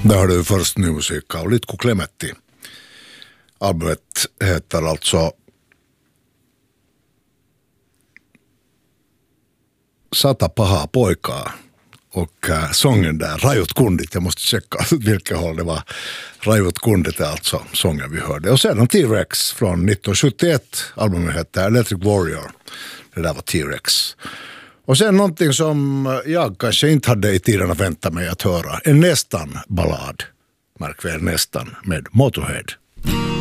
Där har du först ny musik av Litku Klemetti. Albumet heter alltså Sata pahaa poikaa. Och sången där, Rajut kundit, jag måste checka vilka håll det var. Rajut kundit är alltså sången vi hörde. Och sedan T-Rex från 1971, albumet heter Electric Warrior. Det där var T-Rex. Och sen någonting som jag kanske inte hade i tiden att vänta mig att höra. En nästan ballad, märk väl nästan, med Motorhead.